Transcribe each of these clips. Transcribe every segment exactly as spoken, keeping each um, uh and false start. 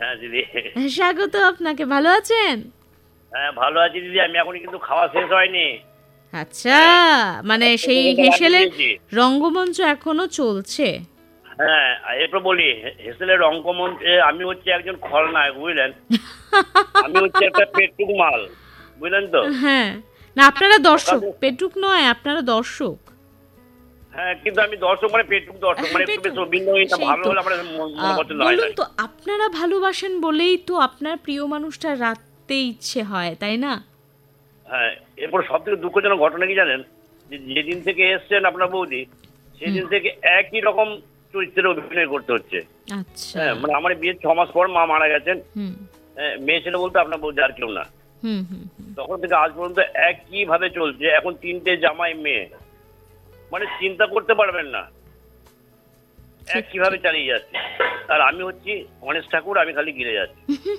হ্যাঁ দিদি, স্বাগত আপনাকে। ভালো আছেন? হ্যাঁ ভালো আছি দিদি। আমি এখন কিন্তু খাওয়া শেষ হয়নি। আচ্ছা, মানে সেই হেসেলের রঙ্গমঞ্চ এখনো চলছে? হ্যাঁ, এরপর বলি, হেসেলের রঙ্গমঞ্চে আমি হচ্ছে একজন খলনায়ক, বুঝলেন। আমি হচ্ছে একটা পেটুক মাল, বুঝলেন তো। হ্যাঁ, না আপনারা দর্শক, পেটুক নয়, আপনারা দর্শক। হ্যাঁ, কিন্তু আমি দর্শক মানে পেটুক দর্শক, মানে একটু বেশ অভিনয়টা ভালো হলে আমার মনে পছন্দ হয় না। বলুন তো, আপনারা ভালোবাসেন বলেই তো আপনার প্রিয় মানুষটা রাখতে ইচ্ছে হয়, তাই না? হ্যাঁ, এরপর সব থেকে দুঃখজনক ঘটনা কি জানেন, যে যেদিন থেকে এসছেন আপনার বৌদি, সেদিন থেকে একই রকম চরিত্রের অভিনয় করতে হচ্ছে। আচ্ছা। হ্যাঁ, মানে আমার বিয়ের ছ মাস পর মা মারা গেছেন। মেয়ে ছেলে বলতে আপনার বৌদি আর কেউ না। তখন থেকে আজ পর্যন্ত একই ভাবে চলছে। এখন তিনটে জামাই মেয়ে, মানে চিন্তা করতে পারবেন না, একই ভাবে চালিয়ে যাচ্ছে। আর আমি হচ্ছি গণেশ ঠাকুর, আমি খালি গিরে যাচ্ছি।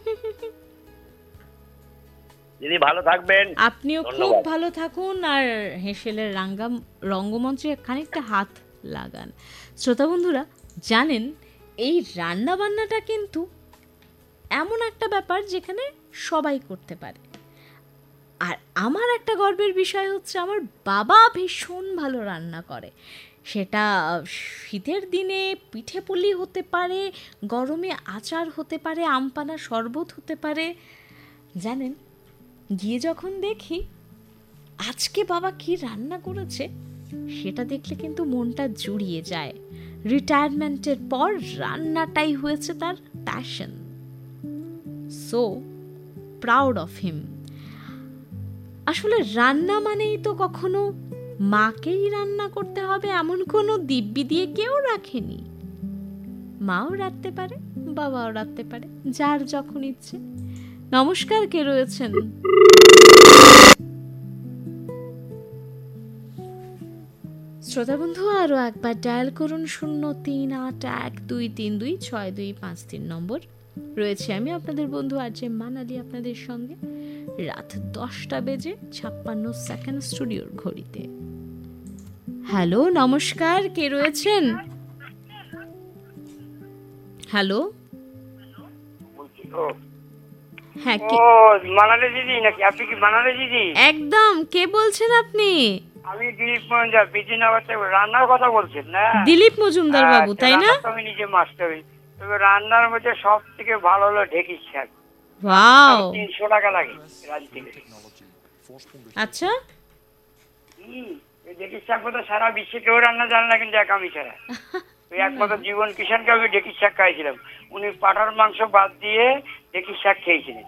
দিদি ভালো থাকবেন, আপনিও খুব ভালো থাকুন, আর হেসেলের রাঙ্গাম রঙ্গমঞ্চে খানিকটা হাত লাগান। শ্রোতা বন্ধুরা, জানেন এই রান্না বান্নাটা কিন্তু এমন একটা ব্যাপার যেখানে সবাই করতে পারে। আর আমার একটা গর্বের বিষয় হচ্ছে, আমার বাবা ভীষণ ভালো রান্না করে। সেটা শীতের দিনে পিঠে পুলি হতে পারে, গরমে আচার হতে পারে, আমপানা শরবত হতে পারে। জানেন, গিয়ে যখন দেখি আজকে বাবা কি রান্না করেছে, সেটা দেখলে কিন্তু মনটা জুড়িয়ে যায়। রিটায়ারমেন্টের পর রান্নাটাই হয়েছে তার passion. So proud of him. আসলে রান্না মানেই তো কখনো মাকেই রান্না করতে হবে এমন কোনো দিব্যি দিয়ে কেউ রাখেনি। মাও রাঁধতে পারে, বাবাও রাঁধতে পারে, যার যখন ইচ্ছে। নমস্কার, কে রয়েছেন? শ্রোতা বন্ধু, আরো একবার ডায়াল করুন শূন্য তিন আট এক দুই তিন দুই ছয় দুই পাঁচ তিন নম্বর। রয়েছে আমি আপনাদের বন্ধু আর যে মানালি আপনাদের সঙ্গে। রাত দশটা বেজে ছাপ্পান্ন সেকেন্ড স্টুডিওর ঘড়িতে। হ্যালো, নমস্কার, কে রয়েছেন? হ্যালো, হ্যাঁ, কে? ও মানালি দিদি নাকি? আপনি কি মানালি দিদি? একদম। কে বলছেন আপনি? আমি দিলীপ মজুমদার, বিজয়নগর থেকে। রান্নার কথা বলছেন না? দিলীপ মজুমদার বাবু, তাই না? আমি নিজে মাস্টার। তবে রান্নার মধ্যে সব থেকে ভালো হলো ঢেঁকির শাক। ওয়াও, তিনশো টাকা লাগে রাঁধতে। আচ্ছা। হম, ঢেঁকির শাক বোধ সারা বিশ্বে কেউ রান্না জানে না, কিন্তু এক আমি ছাড়া। ওই একমাত্র জীবন কিষানকে আমি ঢেঁকির শাক খাইছিলাম। উনি পাঠার মাংস বাদ দিয়ে ঢেঁকির শাক খেয়েছিলেন।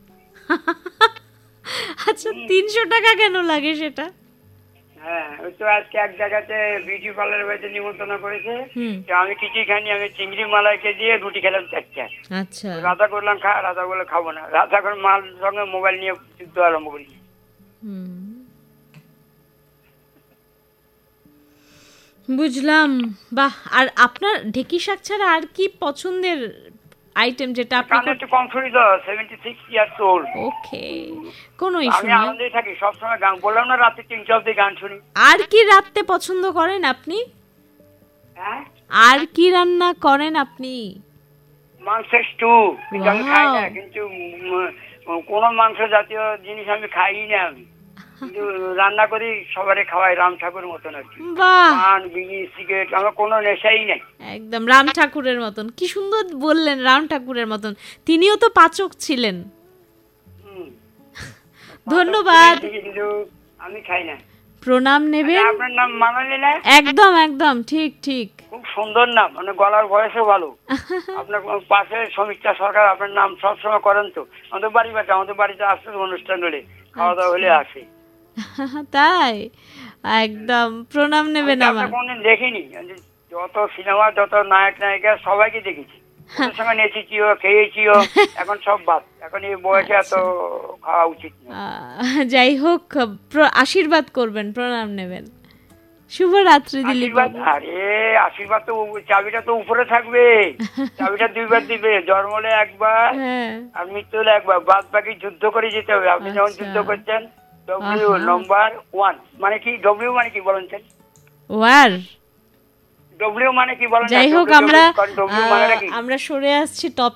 আচ্ছা, তিনশো টাকা কেন লাগে সেটা? হ্যাঁ, ওই তো আজকে এক জায়গাতে বিউটি পার্লারের বাড়িতে নিমন্ত্রণ করেছে। আমি কিছুই খাইনি, আমি চিংড়ি মালাইকে দিয়ে রুটি খেলাম চারটা। আচ্ছা। রাধা করলাম খা, রাধা বলে খাবো না। রাধা করে মার সঙ্গে মোবাইল নিয়ে যুদ্ধ আরম্ভ করি। বুঝলাম। বাহ। আর আপনার ঢেঁকি শাক ছাড়া আর কি পছন্দের আইটেম যেটা আপনি? একটু কম শুনি তো, সেভেন্টি সিক্স ইয়ার্স ওল্ড। ওকে, কোনো ইস্যু আমি নেই। আনন্দেই থাকি সবসময়। গান বললাম না, রাতে তিনটে অবধি গান শুনি। আর কি রাঁধতে পছন্দ করেন আপনি? হ্যাঁ, আর কি রান্না করেন আপনি? মাংসের স্টু। কিন্তু আমি খাই না, কিন্তু কোন মাংস জাতীয় জিনিস আমি খাই না। আমি কিন্তু রান্না করি, সবারে খাওয়াই রাম ঠাকুরের মতন আর কি। পান, বিড়ি, সিগারেট, আমার কোনো নেশাই নাই। একদম রাম ঠাকুরের মতন। কি সুন্দর বললেন, রাম ঠাকুরের মতন। তিনিও তো পাচক ছিলেন। ধন্যবাদ। কিন্তু আমি খাই না। প্রণাম নেবেন। আপনার নাম মানালি না? একদম একদম, ঠিক ঠিক। খুব সুন্দর নাম, মানে গলার ভয়েসও ভালো। আপনার পাশে সমীক্ষা সরকার, আপনার নাম সবসময় করেন তো। আমাদের বাড়ি বাড়ি আমাদের বাড়িতে আসতে অনুষ্ঠান হলে, খাওয়া দাওয়া হলে আসে। তাই? একদম প্রণাম নেবেন আমার। কোনদিন দেখিনি। যত সিনেমা, যত নায়ক নায়িকা সবাইকে দেখেছি, ওদের সঙ্গে নেচেছিও, খেয়েছিও। এখন সব বাদ। এখন এই বয়সে এত খাওয়া উচিত না। যাই হোক, আশীর্বাদ করবেন, প্রণাম নেবেন। শুভরাত্রি দিলীপ বাবু। আরে আশীর্বাদ তো, চাবিটা তো উপরে থাকবে। চাবিটা দুইবার দিবে, জন্ম হলে একবার আর মৃত্যু হলে একবার। বাদ বাকি যুদ্ধ করে যেতে হবে। আপনি যখন যুদ্ধ করছেন, ডব্লিউ নাম্বার ওয়ান মানে কি? ডব্লিউ মানে কি বলেন? ওয়ার। ডব্লিউ মানে কি বলেন? যাই হোক, আমরা আমরা সরে আসছি টপিক